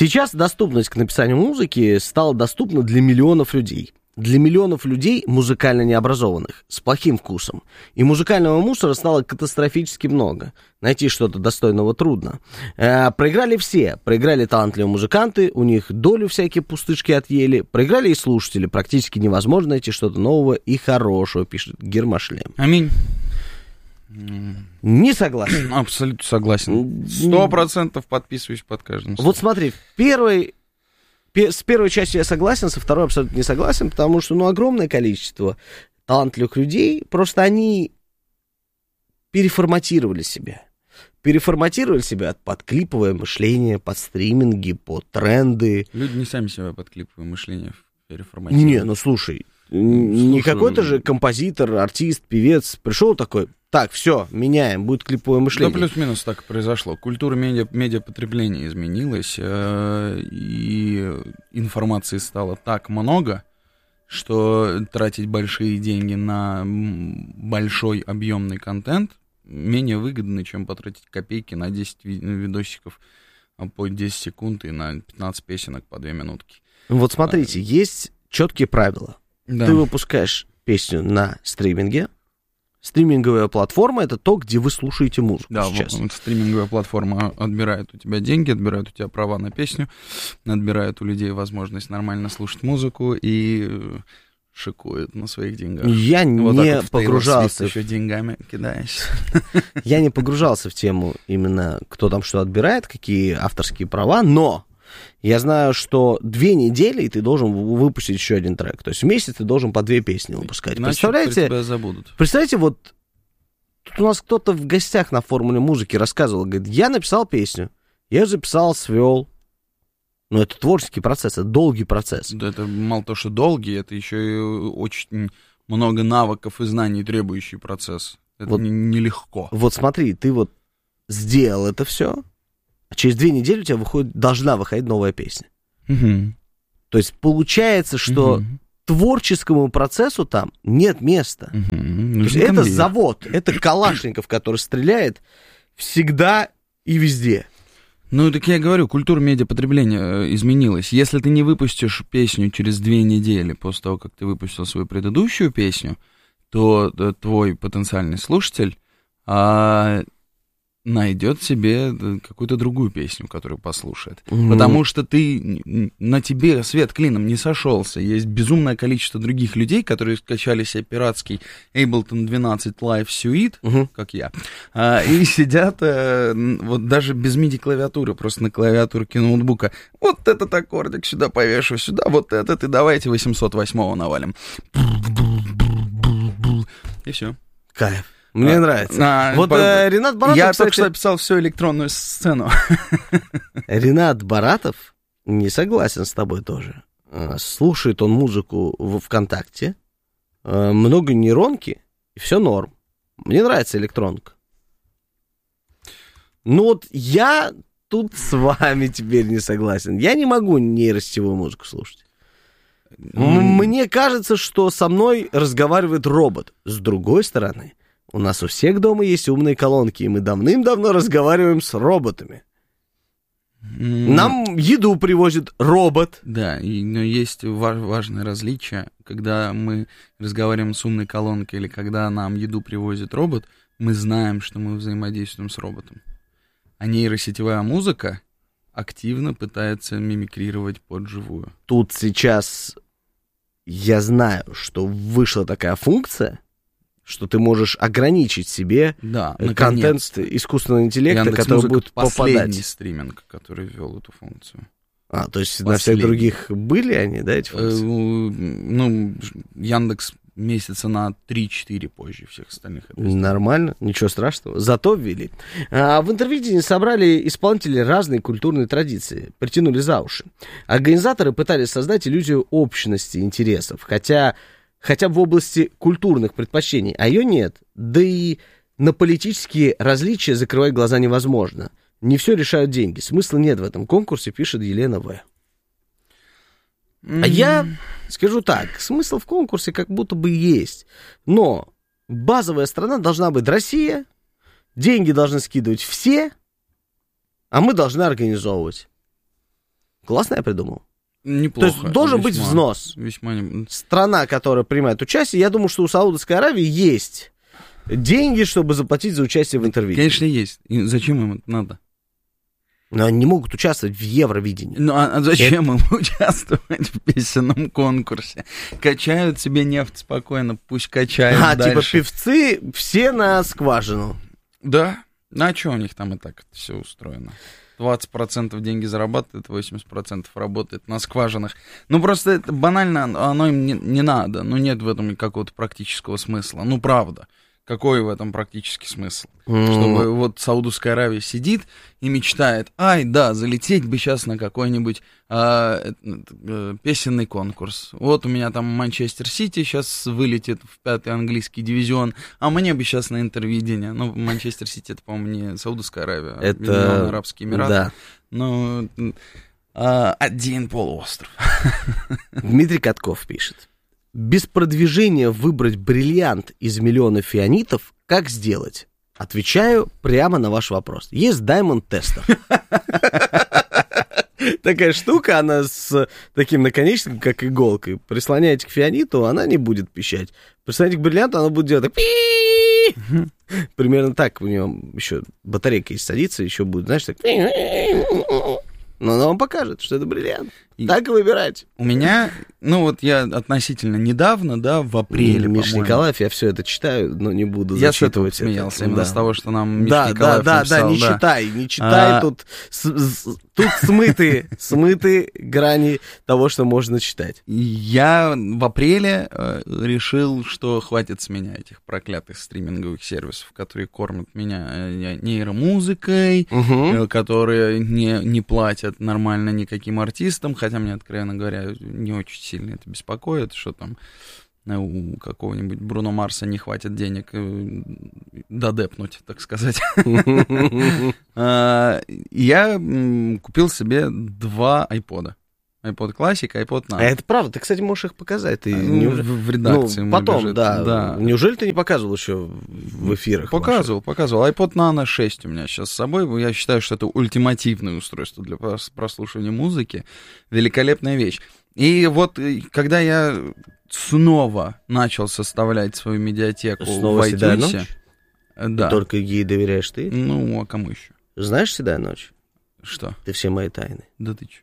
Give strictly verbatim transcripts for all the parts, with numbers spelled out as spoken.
Сейчас доступность к написанию музыки стала доступна для миллионов людей. Для миллионов людей, музыкально необразованных, с плохим вкусом. И музыкального мусора стало катастрофически много. Найти что-то достойного трудно. Э, проиграли все. Проиграли талантливые музыканты, у них долю всякие пустышки отъели. Проиграли и слушатели. Практически невозможно найти что-то нового и хорошего, пишет Гермашлем. Аминь. Не согласен. Абсолютно согласен. Сто процентов подписываюсь под каждым словом. Вот смотри, в первой... С первой частью я согласен, со второй абсолютно не согласен, потому что, ну, огромное количество талантливых людей, просто они переформатировали себя. Переформатировали себя под клиповое мышление, под стриминги, под тренды. Люди не сами себя под клиповое мышление переформатировали. Не, ну, слушай, слушай не какой-то же композитор, артист, певец пришел такой... Так, все, меняем, будет клиповое мышление. Да, плюс-минус так и произошло. Культура медиа, медиапотребления изменилась, э, и информации стало так много, что тратить большие деньги на большой объемный контент менее выгодно, чем потратить копейки на десять видосиков по десять секунд и на пятнадцать песенок по две минутки. Вот смотрите, а, есть четкие правила. Да. Ты выпускаешь песню на стриминге. Стриминговая платформа — это то, где вы слушаете музыку да, сейчас. Вот, стриминговая платформа отбирает у тебя деньги, отбирает у тебя права на песню, отбирает у людей возможность нормально слушать музыку и шикует на своих деньгах. Я вот не вот погружался... еще деньгами кидаясь. Я не погружался в тему именно, кто там что отбирает, какие авторские права, но... Я знаю, что две недели, и ты должен выпустить еще один трек. То есть в месяц ты должен по две песни выпускать. Иначе представляете, тебя забудут. Представляете, вот тут у нас кто-то в гостях на формуле музыки рассказывал, говорит, я написал песню, я ее записал, свел. Но это творческий процесс, это долгий процесс. Да, это мало того, что долгий, это еще и очень много навыков и знаний требующий процесс. Это вот, нелегко. Вот смотри, ты вот сделал это все. А через две недели у тебя выходит, должна выходить новая песня. Угу. То есть получается, что угу. творческому процессу там нет места. Угу. То есть это завод, это Калашников, который стреляет всегда и везде. Ну, так я говорю, культура медиапотребления изменилась. Если ты не выпустишь песню через две недели после того, как ты выпустил свою предыдущую песню, то твой потенциальный слушатель... А... найдет себе какую-то другую песню, которую послушает. Mm-hmm. Потому что ты, на тебе свет клином не сошелся. Есть безумное количество других людей, которые скачали себе пиратский Ableton двенадцать Live Suite, mm-hmm. как я, а, и сидят а, вот даже без миди-клавиатуры, просто на клавиатурке ноутбука. Вот этот аккордик сюда повешу, сюда вот этот, и давайте восемьсот восьмого навалим. И все. Кайф. Мне а, нравится. А, вот по... э, Ренат Баратов... Я кстати... только что описал всю электронную сцену. Ренат Баратов не согласен с тобой тоже. Слушает он музыку в ВКонтакте, много нейронки, и все норм. Мне нравится электронка. Ну вот я тут с вами теперь не согласен. Я не могу нейросетевую музыку слушать. Мне кажется, что со мной разговаривает робот. С другой стороны... У нас у всех дома есть умные колонки, и мы давным-давно разговариваем с роботами. Mm. Нам еду привозит робот. Да, и, но есть важ, важное различие. Когда мы разговариваем с умной колонкой или когда нам еду привозит робот, мы знаем, что мы взаимодействуем с роботом. А нейросетевая музыка активно пытается мимикрировать под живую. Тут сейчас я знаю, что вышла такая функция, что ты можешь ограничить себе да, контент искусственного интеллекта, Яндекс. который будет попадать. Последний стриминг, который ввел эту функцию. А, то есть последний. На всех других были они, да, эти функции? Ну, Яндекс месяца на три-четыре позже всех остальных. Нормально, ничего страшного. Зато ввели. А в интервью собрали исполнители разной культурной традиции, притянули за уши. Организаторы пытались создать иллюзию общности интересов, хотя... хотя бы в области культурных предпочтений, а ее нет. Да и на политические различия закрывать глаза невозможно. Не все решают деньги. Смысла нет в этом конкурсе, пишет Елена В. Mm-hmm. А я скажу так, смысл в конкурсе как будто бы есть. Но базовая страна должна быть Россия, деньги должны скидывать все, а мы должны организовывать. Классно я придумал. Неплохо. То есть должен весьма, быть взнос. Весьма не... Страна, которая принимает участие, я думаю, что у Саудовской Аравии есть деньги, чтобы заплатить за участие в интервью. Конечно, есть. И зачем им это надо? Но они не могут участвовать в Евровидении. Ну, а зачем это... им участвовать в песенном конкурсе? Качают себе нефть спокойно, пусть качают а, дальше. типа певцы все на скважину. Да. Ну, а что у них там и так все устроено? двадцать процентов деньги зарабатывают, восемьдесят процентов работает на скважинах. Ну, просто это банально, оно им не, не надо. Ну, нет в этом какого-то практического смысла. Ну, правда. Какой в этом практический смысл? Mm. Чтобы вот Саудовская Аравия сидит и мечтает, ай, да, залететь бы сейчас на какой-нибудь а, э, песенный конкурс. Вот у меня там Манчестер Сити сейчас вылетит в пятый английский дивизион, а мне бы сейчас на интервидение. Ну, Манчестер Сити, это, по-моему, не Саудовская Аравия, а это... Арабские Эмираты. Да. Ну, а, один полуостров. Дмитрий Катков пишет. Без продвижения выбрать бриллиант из миллиона фианитов как сделать? Отвечаю прямо на ваш вопрос. Есть Diamond Tester. Такая штука, она с таким наконечником, как иголкой. Прислоняете к фианиту, она не будет пищать. Прислоняете к бриллианту, она будет делать так. Примерно так у нее еще батарейка есть, садится, еще будет, знаешь, так. Но она вам покажет, что это бриллиант. И так и выбирать. У меня, ну вот я относительно недавно, да, в апреле, Миш по-моему. Николаев, я все это читаю, но не буду я зачитывать это. Я смеялся именно да. с того, что нам Миш да, Николаев да, написал. Да, да, не да. читай, не читай, а... тут, с, с, тут смыты, смыты грани того, что можно читать. Я в апреле э, решил, что хватит с меня этих проклятых стриминговых сервисов, которые кормят меня э, нейромузыкой, угу. э, которые не, не платят нормально никаким артистам, хотя мне, откровенно говоря, не очень сильно это беспокоит, что там у какого-нибудь Бруно Марса не хватит денег додепнуть, так сказать. Я купил себе два айпода. iPod Classic, iPod Nano. А это правда, ты, кстати, можешь их показать. Ты ну, неужели... в, в редакции. Ну, потом, лежит. да. да. Неужели ты не показывал еще в эфирах? Показывал, ваших? показывал. iPod Nano шесть у меня сейчас с собой. Я считаю, что это ультимативное устройство для прослушивания музыки. Великолепная вещь. И вот, когда я снова начал составлять свою медиатеку снова в iTunes... Да. Только ей доверяешь ты? Ну, а кому еще? Знаешь «Седая ночь»? Что? Ты все мои тайны. Да ты че?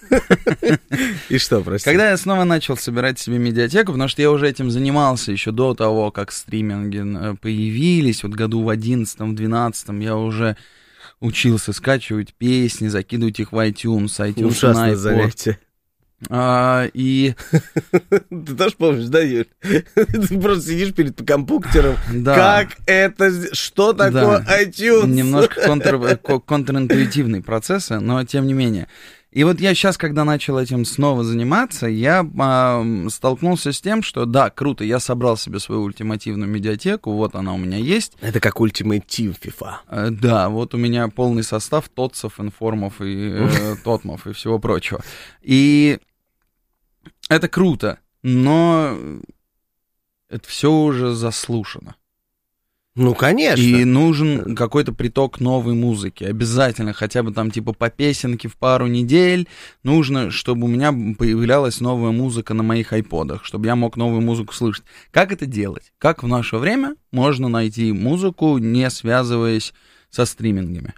И что, прости? Когда я снова начал собирать себе медиатеку, потому что я уже этим занимался еще до того, как стриминги появились, вот году в одиннадцатом, в двенадцатом я уже учился скачивать песни, закидывать их в iTunes, iTunes ужасное на занятие. А, и... Ты тоже помнишь, да, Юль? Ты просто сидишь перед компьютером. Да. Как это... Что такое да. iTunes? Немножко контр... контринтуитивные процессы, но тем не менее. И вот я сейчас, когда начал этим снова заниматься, я э, столкнулся с тем, что да, круто, я собрал себе свою ультимативную медиатеку, вот она у меня есть. Это как Ultimate Team FIFA. Э, да, вот у меня полный состав тотсов, информов и э, тотмов и всего прочего. И это круто, но это все уже заслушано. Ну, конечно. И нужен какой-то приток новой музыки. Обязательно, хотя бы там типа по песенке в пару недель. Нужно, чтобы у меня появлялась новая музыка на моих айподах, чтобы я мог новую музыку слышать. Как это делать? Как в наше время можно найти музыку, не связываясь со стримингами?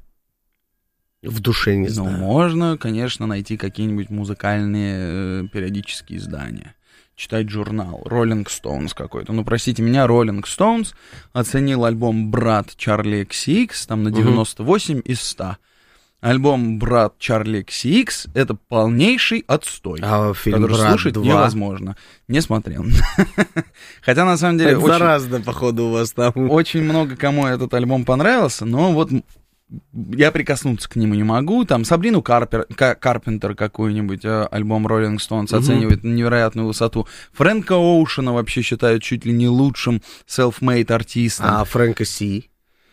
В душе не знаю. Ну, можно, конечно, найти какие-нибудь музыкальные э, периодические издания. Читать журнал, Rolling Stones какой-то. Ну, простите меня, Rolling Stones оценил альбом «Брат Чарли икс икс» там на девяносто восемь из ста. Альбом «Брат Чарли икс икс» — это полнейший отстой, а фильм который «Брат слушать два»? Невозможно. Не смотрел. Хотя, на самом деле, очень... заразно, походу, у вас там. Очень много кому этот альбом понравился, но вот... Я прикоснуться к нему не могу. Там Сабрину Карпер, Карпентер какой-нибудь, альбом Rolling Stones uh-huh. оценивает на невероятную высоту. Фрэнка Оушена вообще считают чуть ли не лучшим self-made артистом. А Фрэнка Си?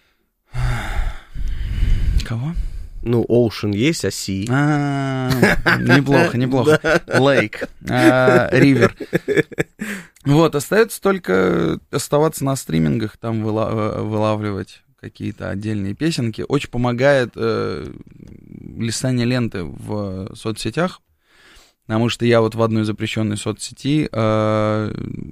Кого? Ну, Оушен есть, а Си. Неплохо, неплохо. Лейк, Ривер. Вот, остается только оставаться на стримингах, там вылавливать какие-то отдельные песенки. Очень помогает э, листание ленты в соцсетях, потому что я вот в одной запрещенной соцсети, э,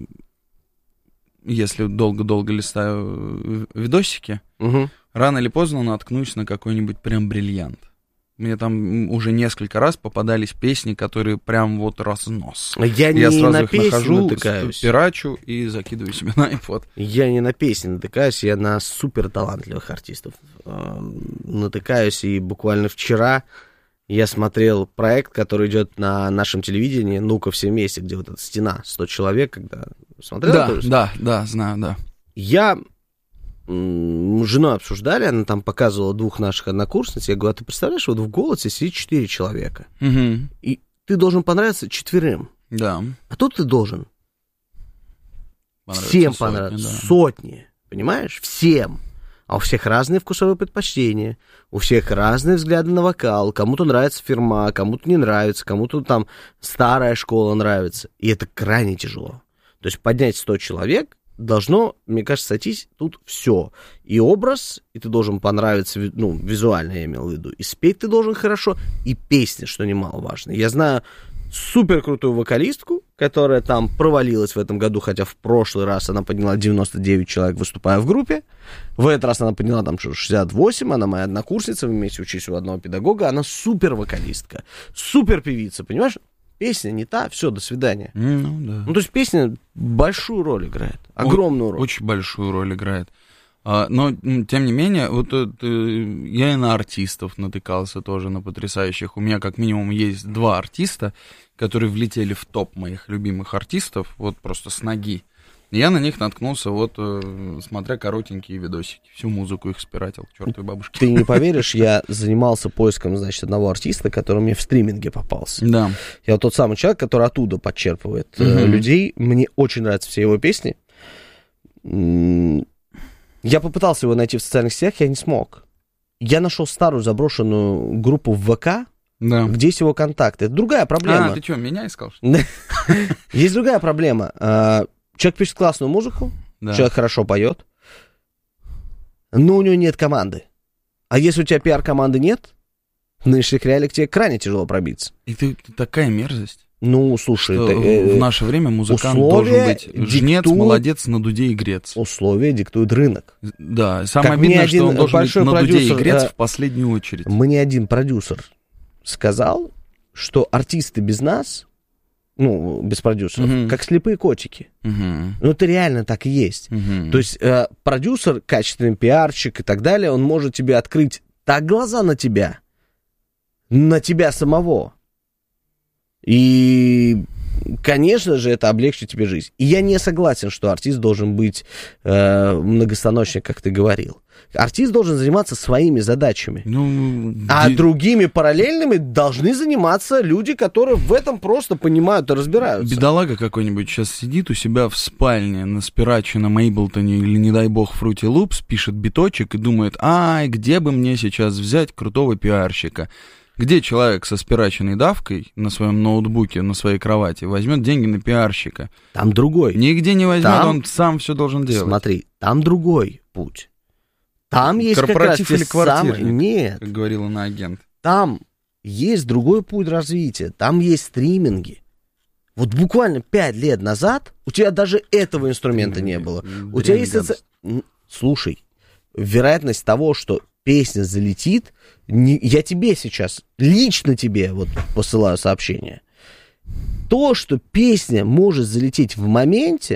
если долго-долго листаю видосики, угу. рано или поздно наткнусь на какой-нибудь прям бриллиант. Мне там уже несколько раз попадались песни, которые прям вот разнос. Я, я не сразу на их песни нахожу, натыкаюсь. пирачу и закидываю себе на iPod. Я не на песни натыкаюсь, я на супер талантливых артистов э, натыкаюсь. И буквально вчера я смотрел проект, который идет на нашем телевидении, «Ну-ка все вместе», где вот эта стена, сто человек, когда смотрел? Да, да, да, знаю, да. Я... Мы с женой обсуждали, она там показывала двух наших однокурсниц. Я говорю, а ты представляешь, вот в «Голосе» сидит четыре человека. Угу. И ты должен понравиться четверым. Да. А тут ты должен всем понравиться. Да. Сотни. Понимаешь? Всем. А у всех разные вкусовые предпочтения. У всех разные взгляды на вокал. Кому-то нравится Фирма, кому-то не нравится, кому-то там старая школа нравится. И это крайне тяжело. То есть поднять сто человек должно, мне кажется, сойтись тут все. И образ, и ты должен понравиться, ну, визуально я имел в виду, и спеть ты должен хорошо, и песня, что немаловажно. Я знаю супер крутую вокалистку, которая там провалилась в этом году, хотя в прошлый раз она подняла девяносто девять человек, выступая в группе. В этот раз она подняла там шестьдесят восемь, она моя однокурсница, мы вместе учились у одного педагога, она супер вокалистка, супер певица, понимаешь? Песня не та, все, до свидания. Ну, да. Ну, то есть песня большую роль играет, огромную роль. Очень большую роль играет. А, но, тем не менее, вот это, я и на артистов натыкался тоже, на потрясающих. У меня как минимум есть два артиста, которые влетели в топ моих любимых артистов, вот просто с ноги. Я на них наткнулся, вот, смотря коротенькие видосики. Всю музыку их спиратил, к чертовой бабушке. Ты не поверишь, я занимался поиском, значит, одного артиста, который мне в стриминге попался. Да. Я вот тот самый человек, который оттуда подчерпывает угу. э, людей. Мне очень нравятся все его песни. Я попытался его найти в социальных сетях, я не смог. Я нашел старую заброшенную группу в ВК, да. где есть его контакты. Это другая проблема. А, ты что, меня искал? Есть другая проблема. Человек пишет классную музыку, да. человек хорошо поет, но у него нет команды. А если у тебя пиар-команды нет, в нынешних реалиях тебе крайне тяжело пробиться. И ты, ты такая мерзость. Ну, слушай... Это, э, в наше время музыкант должен быть жнец, диктует, молодец, на дуде и грец. Условия диктует рынок. Да, самое обидное, что он должен быть на дуде и грец в последнюю очередь. Мне один продюсер сказал, что артисты без нас... Ну, без продюсеров, uh-huh. как слепые котики. Uh-huh. Ну, это реально так и есть. Uh-huh. То есть э, продюсер, качественный пиарщик и так далее, он может тебе открыть так глаза на тебя, на тебя самого. И, конечно же, это облегчит тебе жизнь. И я не согласен, что артист должен быть э, многостаночник, как ты говорил. Артист должен заниматься своими задачами. Ну, а ди... другими параллельными должны заниматься люди, которые в этом просто понимают и разбираются. Бедолага какой-нибудь сейчас сидит у себя в спальне на спираче, на Мейблтоне или, не дай бог, Fruity Loops, пишет биточек и думает, ай, где бы мне сейчас взять крутого пиарщика? Где человек со спираченной давкой на своем ноутбуке, на своей кровати возьмет деньги на пиарщика? Там другой. Нигде не возьмет, там... он сам все должен делать. Смотри, там другой путь. Там есть корпоратив как раз или квартирник, самые... Нет. Как говорила на агент. Там есть другой путь развития. Там есть стриминги. Вот буквально пять лет назад у тебя даже этого инструмента не было. У тебя есть... Слушай, вероятность того, что песня залетит, не... я тебе сейчас, лично тебе вот посылаю сообщение. То, что песня может залететь в моменте,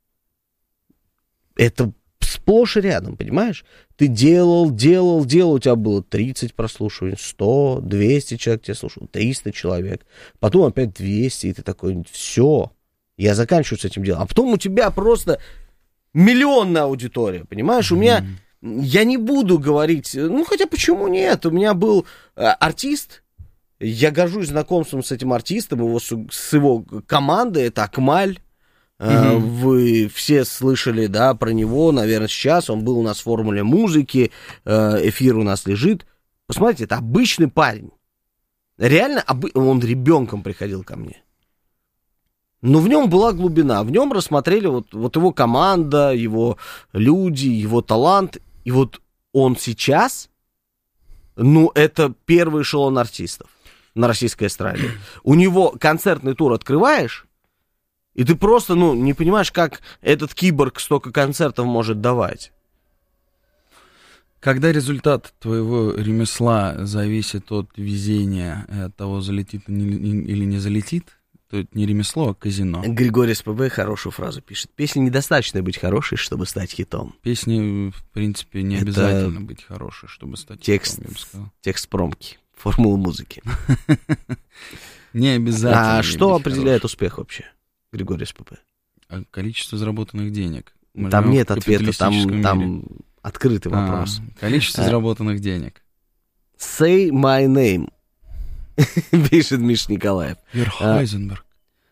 это сплошь и рядом, понимаешь? Ты делал, делал, делал, у тебя было тридцать прослушиваний, сто, двести человек тебя слушал, триста человек, потом опять двести, и ты такой, все, я заканчиваю с этим делом. А потом у тебя просто миллионная аудитория, понимаешь? У меня, я не буду говорить, ну, хотя почему нет? У меня был э, артист, я горжусь знакомством с этим артистом, его, с, с его командой, это Акмаль. Mm-hmm. Вы все слышали, да, про него, наверное, сейчас. Он был у нас в формуле музыки, эфир у нас лежит. Посмотрите, это обычный парень. Реально, обы... он ребенком приходил ко мне. Но в нем была глубина. В нем рассмотрели вот, вот его команда, его люди, его талант. И вот он сейчас, ну, это первый эшелон артистов на российской эстраде. У него концертный тур открываешь, и ты просто, ну, не понимаешь, как этот киборг столько концертов может давать. Когда результат твоего ремесла зависит от везения, от того, залетит или не залетит, то это не ремесло, а казино. Григорий СПБ хорошую фразу пишет. Песне недостаточно быть хорошей, чтобы стать хитом. Песни, в принципе, не это обязательно быть хорошей, чтобы стать текст, хитом, я бы сказал. Текст промки, формула музыки. Не обязательно. А что определяет успех вообще, Григорий СПБ? Количество заработанных денег. Там нет ответа, там открытый вопрос. Количество заработанных денег. Say my name. Пишет Миша Николаев. Верхайзенберг.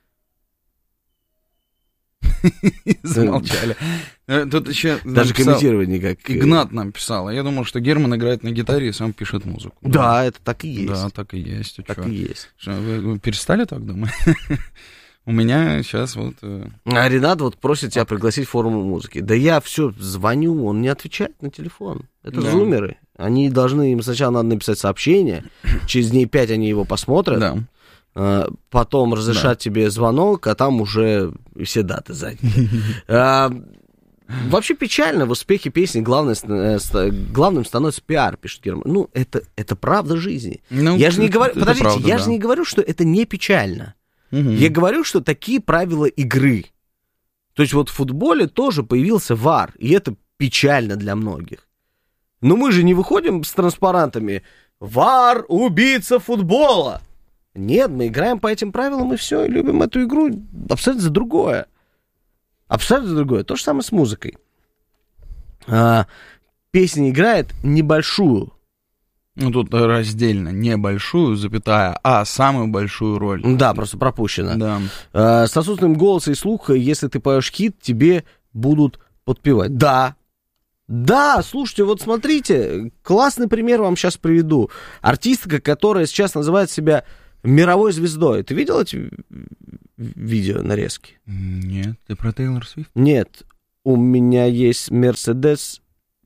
Замолчали. Тут еще даже комментировать никак. Игнат нам писал. Я думал, что Герман играет на гитаре и сам пишет музыку. Да, это так и есть. Да, так и есть. Так и есть. Вы перестали так думать? У меня сейчас вот... А Ренат вот просит тебя пригласить в форму музыки. Да я все звоню, он не отвечает на телефон. Это да. Зумеры. Они должны, им сначала надо написать сообщение, через дней пять они его посмотрят, да. потом разрешат да. тебе звонок, а там уже все даты заняты. Вообще печально, в успехе песни главное, главным становится пиар, пишет Герман. Ну, это, это правда жизни. Ну, я же не говорю, подождите, правда, я да. же не говорю, что это не печально. Угу. Я говорю, что такие правила игры. То есть вот в футболе тоже появился вар, и это печально для многих. Но мы же не выходим с транспарантами «Вар, убийца футбола!» Нет, мы играем по этим правилам, и все, и любим эту игру абсолютно за другое. Абсолютно за другое. То же самое с музыкой. А, песня играет небольшую. Ну, тут раздельно, небольшую, запятая, а самую большую роль. Да, просто пропущено. Да. А, с отсутствием голоса и слуха, если ты поешь хит, тебе будут подпевать. Да. Да, слушайте, вот смотрите, классный пример вам сейчас приведу. Артистка, которая сейчас называет себя мировой звездой. Ты видел эти видео нарезки? Нет. Ты про Тейлор Свифт? Нет. У меня есть Мерседес,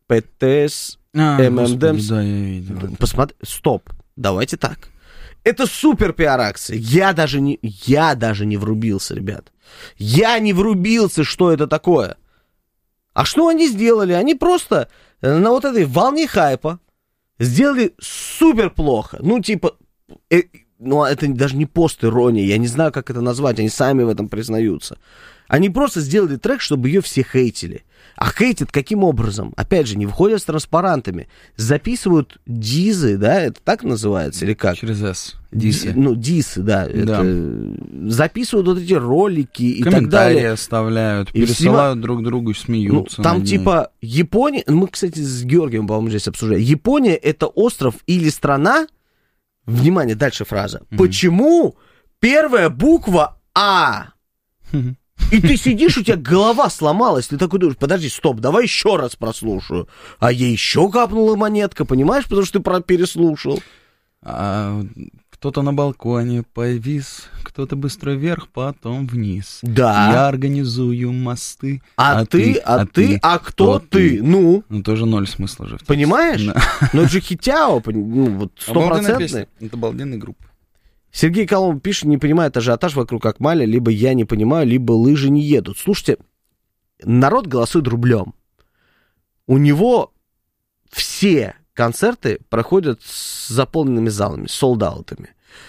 ПТС, эм эм Дэмс. Да, я видел. Посмотри, стоп, давайте так. Это супер пиар-акция. Я даже не, я даже не врубился, ребят. Я не врубился, что это такое. А что они сделали? Они просто на вот этой волне хайпа сделали супер плохо. Ну, типа, э, ну, это даже не пост-ирония, я не знаю, как это назвать, они сами в этом признаются. Они просто сделали трек, чтобы ее все хейтили. А хейтят каким образом? Опять же, не выходят с транспарантами. Записывают дизы, да, это так называется, или как? Через «С». Дисы. Ди, ну, дисы, да. да. Это, записывают вот эти ролики и так далее. Комментарии оставляют, пересылают и друг другу, смеются. Ну, там типа Япония, мы, кстати, с Георгием, по-моему, здесь обсуждали. Япония — это остров или страна, внимание, дальше фраза. Mm-hmm. Почему первая буква А? Mm-hmm. И ты сидишь, у тебя голова сломалась, ты такой думаешь, подожди, стоп, давай еще раз прослушаю. А ей еще капнула монетка, понимаешь, потому что ты про переслушал. А, кто-то на балконе повис, кто-то быстро вверх, потом вниз. Да. Я организую мосты. А, а ты, а, а ты, а кто, кто ты? ты? Ну? Ну, тоже ноль смысла же. Понимаешь? Да. Ну, это же хитяо, ну, вот стопроцентный. Это обалденная группа. Сергей Коломб пишет, не понимает ажиотаж вокруг Акмаля, либо я не понимаю, либо лыжи не едут. Слушайте, народ голосует рублем. У него все концерты проходят с заполненными залами, с солд-аутами.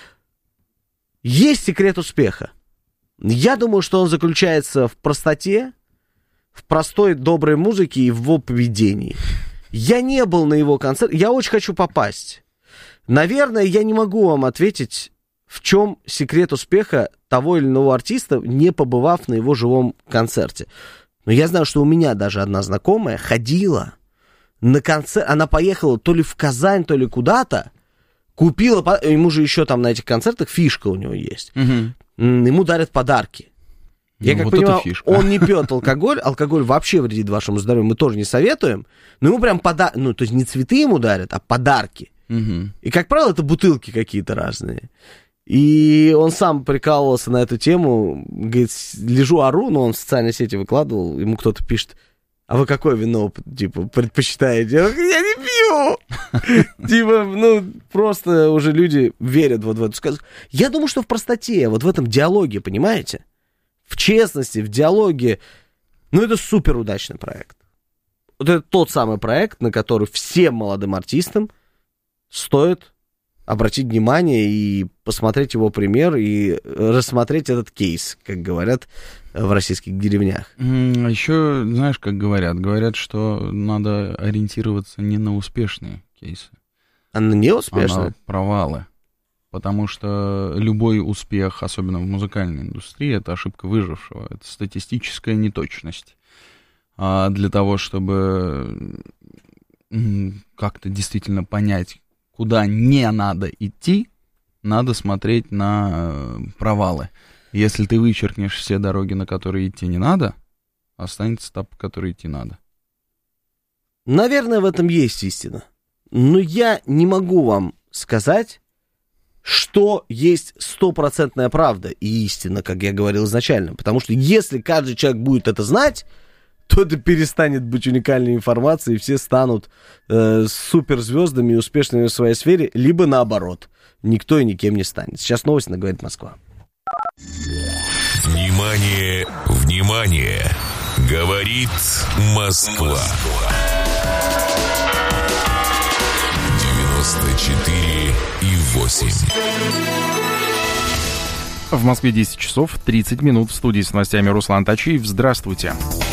Есть секрет успеха. Я думаю, что он заключается в простоте, в простой доброй музыке и в его поведении. Я не был на его концерте, я очень хочу попасть. Наверное, я не могу вам ответить, в чем секрет успеха того или иного артиста, не побывав на его живом концерте. Но я знаю, что у меня даже одна знакомая ходила на концерт, она поехала то ли в Казань, то ли куда-то, купила, ему же еще там на этих концертах фишка у него есть, угу. Ему дарят подарки. Я ну, как вот понимаю, он не пьет алкоголь, алкоголь вообще вредит вашему здоровью, мы тоже не советуем, но ему прям подарки, ну то есть не цветы ему дарят, а подарки. Угу. И, как правило, это бутылки какие-то разные. И он сам прикалывался на эту тему, говорит, лежу, ору, но он в социальной сети выкладывал, ему кто-то пишет, а вы какое вино, типа, предпочитаете? Я не пью! Типа, ну, просто уже люди верят вот в эту сказку. Я думаю, что в простоте, вот в этом диалоге, понимаете? В честности, в диалоге. Ну, это супер удачный проект. Вот это тот самый проект, на который всем молодым артистам стоит обратить внимание и посмотреть его пример, и рассмотреть этот кейс, как говорят в российских деревнях. А еще, знаешь, как говорят? Говорят, что надо ориентироваться не на успешные кейсы, а на неуспешные? А на провалы. Потому что любой успех, особенно в музыкальной индустрии, это ошибка выжившего, это статистическая неточность. А для того, чтобы как-то действительно понять, куда не надо идти, надо смотреть на провалы. Если ты вычеркнешь все дороги, на которые идти не надо, останется та, по которой идти надо. Наверное, в этом есть истина. Но я не могу вам сказать, что есть стопроцентная правда и истина, как я говорил изначально. Потому что если каждый человек будет это знать, то это перестанет быть уникальной информацией, и все станут э, суперзвездами и успешными в своей сфере, либо наоборот, никто и никем не станет. Сейчас новости на «Говорит Москва». Внимание, внимание! Говорит Москва. девяносто четыре и восемь. В Москве десять часов тридцать минут. В студии с новостями Руслан Тачиев. Здравствуйте.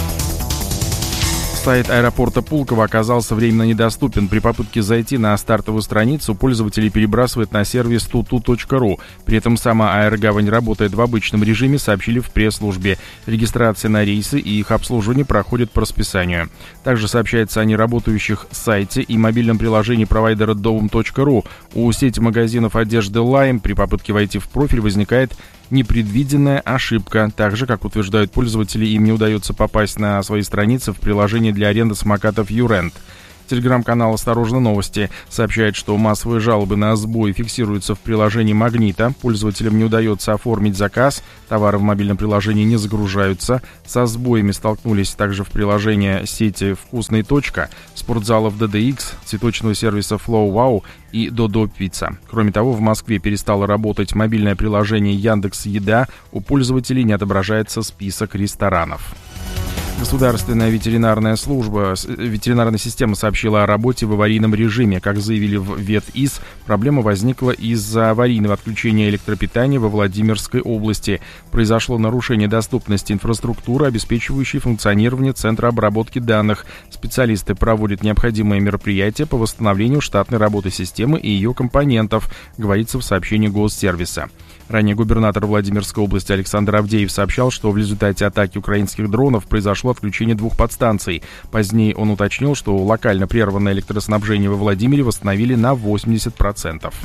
Сайт аэропорта Пулково оказался временно недоступен. При попытке зайти на стартовую страницу пользователи перебрасывают на сервис туту точка ру. При этом сама Аэрогавань работает в обычном режиме, сообщили в пресс-службе. Регистрация на рейсы и их обслуживание проходит по расписанию. Также сообщается о неработающих сайте и мобильном приложении провайдера дом точка ру. У сети магазинов одежды Lime при попытке войти в профиль возникает непредвиденная ошибка. Так же, как утверждают пользователи, им не удается попасть на свои страницы в приложении для аренды самокатов YouRent. Телеграм-канал «Осторожно, новости» сообщает, что массовые жалобы на сбой фиксируются в приложении «Магнита». Пользователям не удается оформить заказ, товары в мобильном приложении не загружаются. Со сбоями столкнулись также в приложении сети «Вкусный. Точка», спортзалов ди ди икс, цветочного сервиса Flow Wow и Додо Пицца. Кроме того, в Москве перестало работать мобильное приложение Яндекс.Еда. У пользователей не отображается список ресторанов. Государственная ветеринарная служба, ветеринарная система сообщила о работе в аварийном режиме. Как заявили в ВетИС, проблема возникла из-за аварийного отключения электропитания во Владимирской области. Произошло нарушение доступности инфраструктуры, обеспечивающей функционирование Центра обработки данных. Специалисты проводят необходимые мероприятия по восстановлению штатной работы системы и ее компонентов, говорится в сообщении Госсервиса. Ранее губернатор Владимирской области Александр Авдеев сообщал, что в результате атаки украинских дронов произошло отключение двух подстанций. Позднее он уточнил, что локально прерванное электроснабжение во Владимире восстановили на восемьдесят процентов.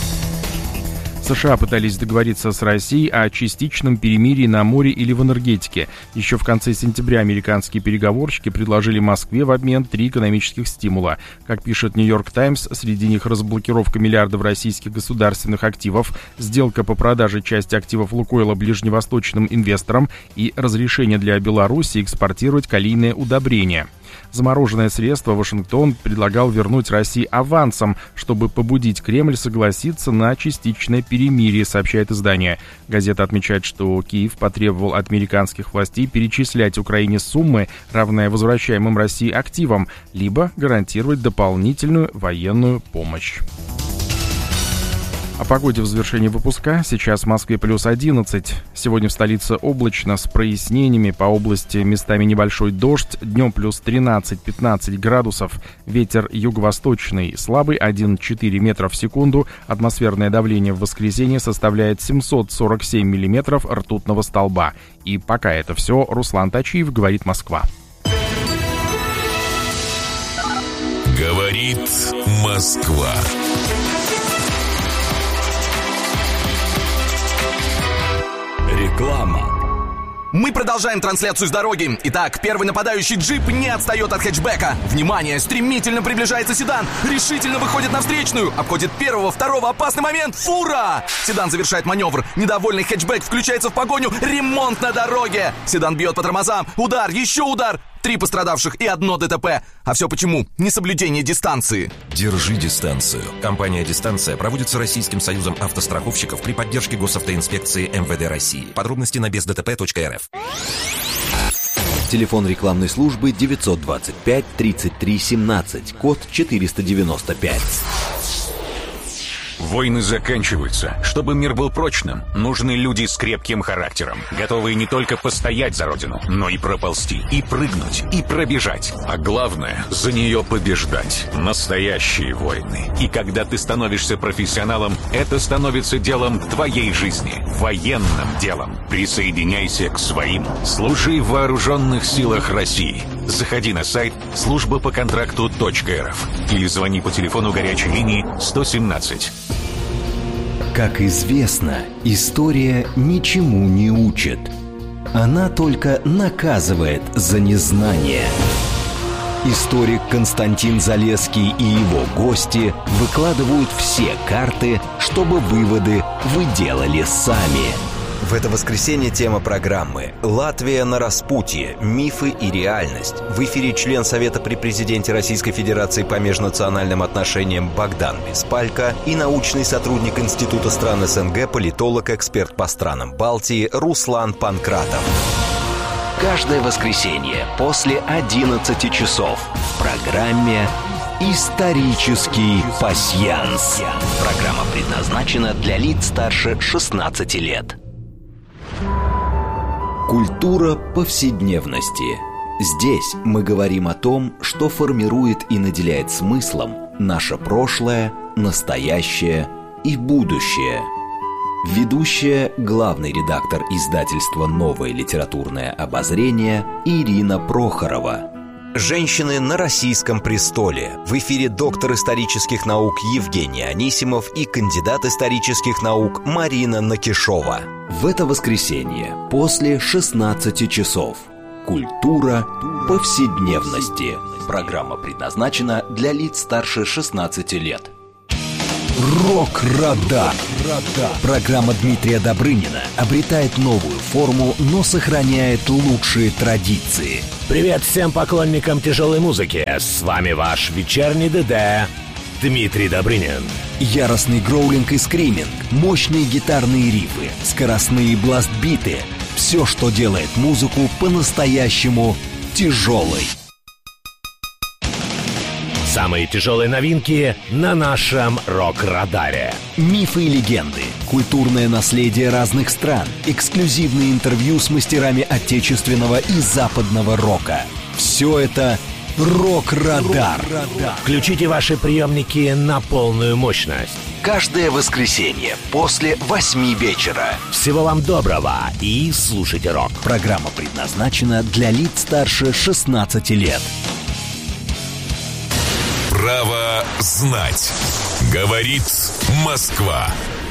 США пытались договориться с Россией о частичном перемирии на море или в энергетике. Еще в конце сентября американские переговорщики предложили Москве в обмен три экономических стимула. Как пишет Нью-Йорк Таймс, среди них разблокировка миллиардов российских государственных активов, сделка по продаже части активов Лукойла ближневосточным инвесторам и разрешение для Беларуси экспортировать калийные удобрения. Замороженное средство Вашингтон предлагал вернуть России авансом, чтобы побудить Кремль согласиться на частичное перемирие, сообщает издание. Газета отмечает, что Киев потребовал от американских властей перечислять Украине суммы, равные возвращаемым России активам, либо гарантировать дополнительную военную помощь. О погоде в завершении выпуска. Сейчас в Москве плюс одиннадцать. Сегодня в столице облачно с прояснениями. По области местами небольшой дождь. Днем плюс тринадцать-пятнадцать градусов. Ветер юго-восточный слабый один целых четыре десятых метра в секунду. Атмосферное давление в воскресенье составляет семьсот сорок семь миллиметров ртутного столба. И пока это все. Руслан Тачиев, говорит Москва. Говорит Москва. Реклама. Мы продолжаем трансляцию с дороги. Итак, первый нападающий джип не отстает от хэтчбека. Внимание, стремительно приближается седан. Решительно выходит на встречную. Обходит первого, второго, опасный момент. Фура! Седан завершает маневр. Недовольный хэтчбек включается в погоню. Ремонт на дороге. Седан бьет по тормозам. Удар, еще удар. три пострадавших и одно ДТП. А все почему? Несоблюдение дистанции. Держи дистанцию. Компания «Дистанция» проводится Российским союзом автостраховщиков при поддержке госавтоинспекции эм вэ дэ России. Подробности на без дэ тэ пэ точка эр эф. Телефон рекламной службы девятьсот двадцать пять тридцать три семнадцать, код четыреста девяносто пять. Войны заканчиваются. Чтобы мир был прочным, нужны люди с крепким характером, готовые не только постоять за родину, но и проползти, и прыгнуть, и пробежать. А главное, за нее побеждать. Настоящие войны. И когда ты становишься профессионалом, это становится делом твоей жизни. Военным делом. Присоединяйся к своим. Служи в вооруженных силах России. Заходи на сайт служба по контракту точка эр эф или звони по телефону горячей линии сто семнадцать. Как известно, история ничему не учит. Она только наказывает за незнание. Историк Константин Залесский и его гости выкладывают все карты, чтобы выводы вы делали сами. В это воскресенье тема программы «Латвия на распутье. Мифы и реальность». В эфире член Совета при президенте Российской Федерации по межнациональным отношениям Богдан Беспалько и научный сотрудник Института стран эс эн гэ, политолог, эксперт по странам Балтии Руслан Панкратов. Каждое воскресенье после одиннадцати часов в программе «Исторический пасьянс». Программа предназначена для лиц старше шестнадцати лет. Культура повседневности. Здесь мы говорим о том, что формирует и наделяет смыслом наше прошлое, настоящее и будущее. Ведущая, главный редактор издательства «Новое литературное обозрение» Ирина Прохорова. Женщины на российском престоле. В эфире доктор исторических наук Евгений Анисимов и кандидат исторических наук Марина Накишова. В это воскресенье после шестнадцати часов. Культура повседневности. Программа предназначена для лиц старше шестнадцати лет. Рок-радар. Программа Дмитрия Добрынина обретает новую форму, но сохраняет лучшие традиции. Привет всем поклонникам тяжелой музыки. С вами ваш вечерний ДД Дмитрий Добрынин. Яростный гроулинг и скриминг, мощные гитарные рифы, скоростные бластбиты. Все, что делает музыку по-настоящему тяжелой. Самые тяжелые новинки на нашем рок-радаре. Мифы и легенды, культурное наследие разных стран, эксклюзивные интервью с мастерами отечественного и западного рока. Все это «Рок-радар». Включите ваши приемники на полную мощность. Каждое воскресенье после восьми вечера. Всего вам доброго и слушайте рок. Программа предназначена для лиц старше шестнадцати лет. Право знать. Говорит Москва.